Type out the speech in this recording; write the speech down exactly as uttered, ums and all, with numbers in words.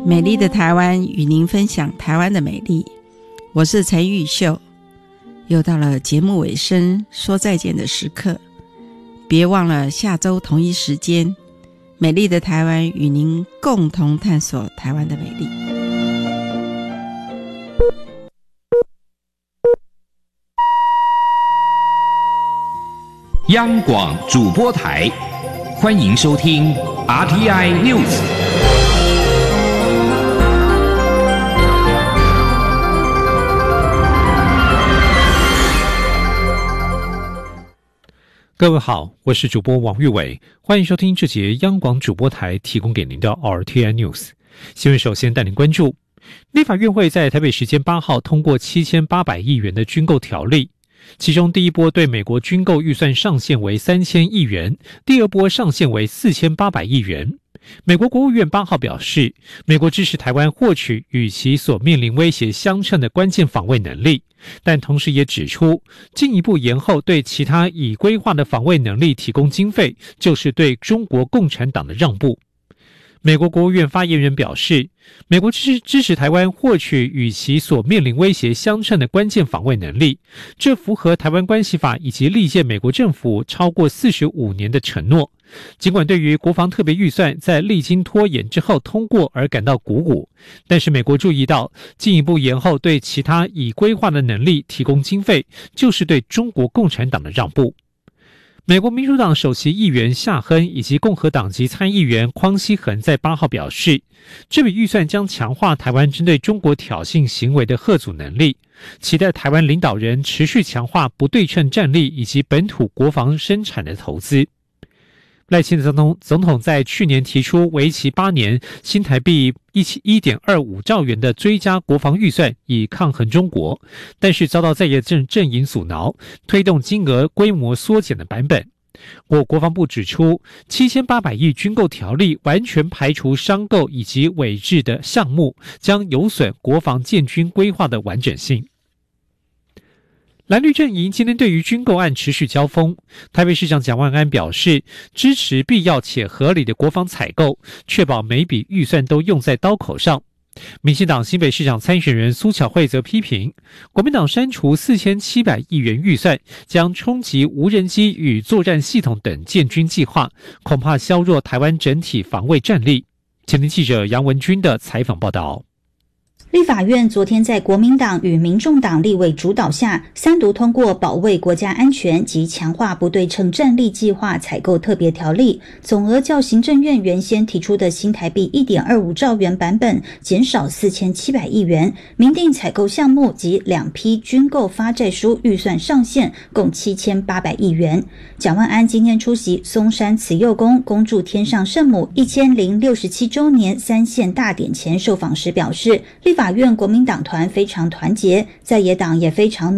美丽的台湾与您分享台湾的美丽，我是陈玉秀。又到了节目尾声说再见的时刻，别忘了下周同一时间，美丽的台湾与您共同探索台湾的美丽。 央广主播台，欢迎收听 R T I News。 各位好，我是主播王玉伟，欢迎收听这节央广主播台提供给您的 R T I News。新闻首先带您关注，立法院会在台北时间八号通过七千八百亿元的军购条例，其中第一波对美国军购预算上限为三千亿元，第二波上限为四千八百亿元。美国国务院八号表示，美国支持台湾获取与其所面临威胁相称的关键防卫能力，但同时也指出，进一步延后对其他已规划的防卫能力提供经费，就是对中国共产党的让步。美国国务院发言人表示，美国支支持台湾获取与其所面临威胁相称的关键防卫能力，这符合台湾关系法以及历届美国政府超过四十五年的承诺。尽管对于国防特别预算在历经拖延之后通过而感到鼓舞，但是美国注意到，进一步延后对其他已规划的能力提供经费，就是对中国共产党的让步。美国民主党首席议员夏亨以及共和党籍参议员匡希恒在八号表示，这笔预算将强化台湾针对中国挑衅行为的嚇阻能力，期待台湾领导人持续强化不对称战力以及本土国防生产的投资。赖清德总统总统在去年提出为期八年新台币 一点二五兆元的追加国防预算，以抗衡中国，但是遭到在野阵阵营阻挠，推动金额规模缩减的版本。我国防部指出，七千八百亿军购条例完全排除商购以及伪制的项目，将有损国防建军规划的完整性。蓝绿阵营今天对于军购案持续交锋，台北市长蒋万安表示支持必要且合理的国防采购，确保每笔预算都用在刀口上。民进党新北市长参选人苏巧慧则批评，国民党删除四千七百亿元预算，将冲击无人机与作战系统等建军计划，恐怕削弱台湾整体防卫战力。前天记者杨文君的采访报道。 立法院昨天在国民党与民众党立委主导下，三读通过保卫国家安全及强化不对称战力计划采购特别条例，总额较行政院原先提出的新台币 一点二五兆元版本减少四千七百亿元，明定采购项目及两批军购发债书预算上限共七千八百亿元。蒋万安今天出席松山慈幼宫恭祝天上圣母一千零六十七周年三献大典前受访时表示，立法院国民党团非常团结，在野党也非常努力